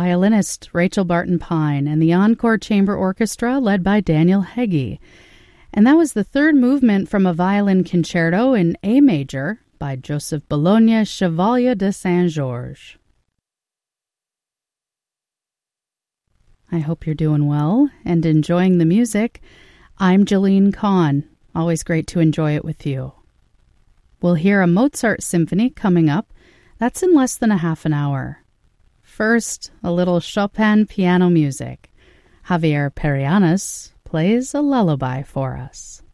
violinist Rachel Barton Pine and the Encore Chamber Orchestra led by Daniel Heggie. And that was the third movement from a violin concerto in A major by Joseph Bologna Chevalier de Saint-Georges. I hope you're doing well and enjoying the music. I'm Jolene Kahn. Always great to enjoy it with you. We'll hear a Mozart symphony coming up. That's in less than a half an hour. First, a little Chopin piano music. Javier Perianis plays a lullaby for us.